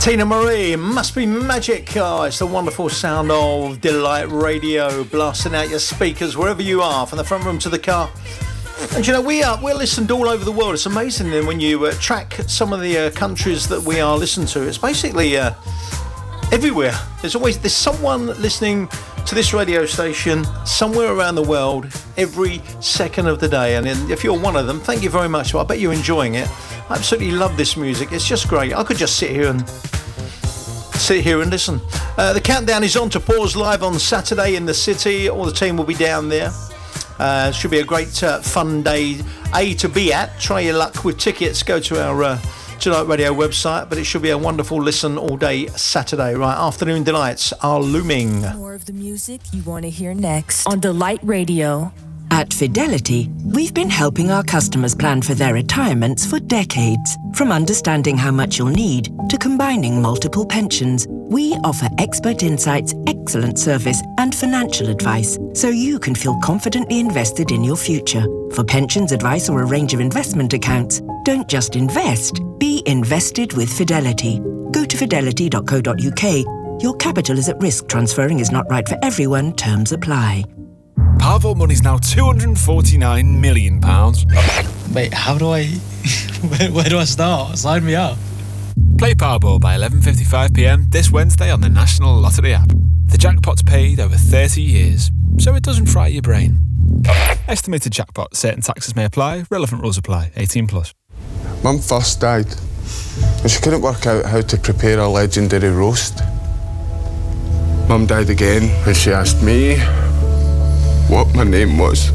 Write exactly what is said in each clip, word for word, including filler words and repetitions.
Tina Marie, Must Be Magic. Oh, it's the wonderful sound of Delight Radio, blasting out your speakers wherever you are, from the front room to the car. And you know, we are, we're listened all over the world. It's amazing then when you uh, track some of the uh, countries that we are listened to. It's basically uh, everywhere. There's always, there's someone listening to this radio station somewhere around the world every second of the day. And if you're one of them, thank you very much. I bet you're enjoying it. I absolutely love this music. It's just great. I could just sit here and sit here and listen. Uh, the countdown is on to Pause Live on Saturday in the city. All the team will be down there. Uh, should be a great uh, fun day A to be at. Try your luck with tickets. Go to our uh, Delight Radio website, but it should be a wonderful listen all day Saturday. Right, afternoon delights are looming. More of the music you want to hear next on Delight Radio. At Fidelity, we've been helping our customers plan for their retirements for decades. From understanding how much you'll need to combining multiple pensions, we offer expert insights, excellent service, and financial advice so you can feel confidently invested in your future. For pensions advice or a range of investment accounts, don't just invest, be invested with Fidelity. Go to fidelity dot co dot uk. Your capital is at risk. Transferring is not right for everyone. Terms apply. Powerball money's now two hundred forty-nine million pounds. Wait, how do I... where, where do I start? Sign me up. Play Powerball by eleven fifty-five p m this Wednesday on the National Lottery app. The jackpot's paid over thirty years, so it doesn't fry your brain. Estimated jackpot. Certain taxes may apply. Relevant rules apply. eighteen plus. Mum first died, and she couldn't work out how to prepare a legendary roast. Mum died again when she asked me what my name was.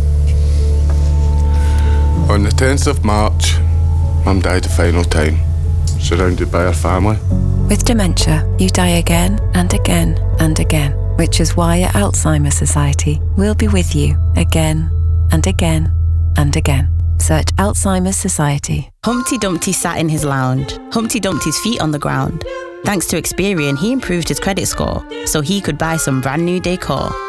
On the tenth of March, Mum died the final time, surrounded by her family. With dementia, you die again and again and again, which is why at Alzheimer's Society, we'll be with you again and again and again. Search Alzheimer's Society. Humpty Dumpty sat in his lounge, Humpty Dumpty's feet on the ground. Thanks to Experian, he improved his credit score, so he could buy some brand new decor.